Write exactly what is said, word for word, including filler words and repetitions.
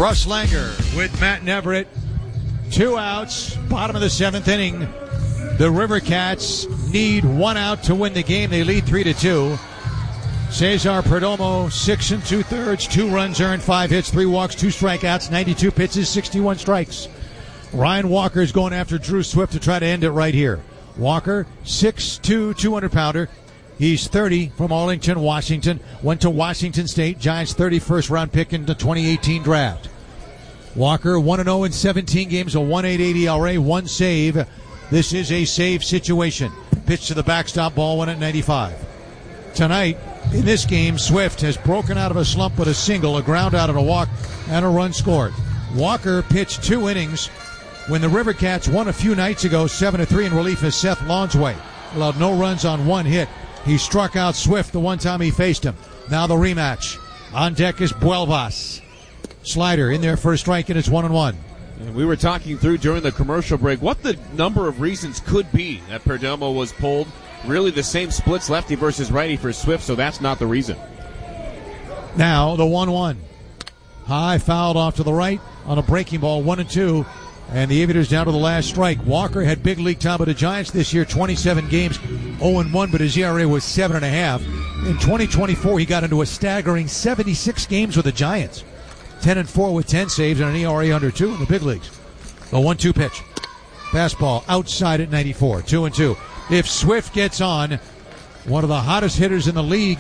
Russ Langer with Matt Neverett. Two outs, bottom of the seventh inning. The River Cats need one out to win the game. They lead three to two. Cesar Perdomo, six and two thirds, two runs earned, five hits, three walks, two strikeouts, ninety-two pitches, sixty-one strikes. Ryan Walker is going after Drew Swift to try to end it right here. Walker, six two, two hundred pounder. He's thirty from Arlington, Washington. Went to Washington State. Giants' thirty-first round pick in the twenty eighteen draft. Walker, one and oh in seventeen games, a one point eight eight E R A, one save. This is a save situation. Pitch to the backstop, ball one at ninety-five. Tonight, in this game, Swift has broken out of a slump with a single, a ground out and a walk, and a run scored. Walker pitched two innings when the River Cats won a few nights ago, seven to three in relief as Seth Lonsway allowed no runs on one hit. He struck out Swift the one time he faced him. Now the rematch. On deck is Buelvas. Slider in there for a strike, and it's one and one. And we were talking through during the commercial break what the number of reasons could be that Perdomo was pulled. Really the same splits, lefty versus righty for Swift, so that's not the reason. Now the one one. High fouled off to the right on a breaking ball, one and two. And the Aviators down to the last strike. Walker had big league time with the Giants this year, twenty-seven games, oh and one, but his E R A was seven point five. In twenty twenty-four, he got into a staggering seventy-six games with the Giants. ten and four with ten saves and an E R A under two in the big leagues. The one two pitch. Fastball outside at ninety-four, two and two. If Swift gets on, one of the hottest hitters in the league